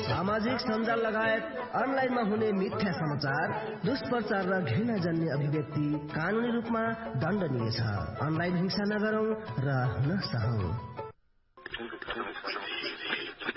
सामाजिक सञ्जाल लगायत अनलाइनमा हुने मिथ्या समाचार, दुष्प्रचार र घृणाजन्य अभिव्यक्ति कानूनी रूपमा दण्डनीय छ। अनलाइन हिंसा नगरौं र नसहौं।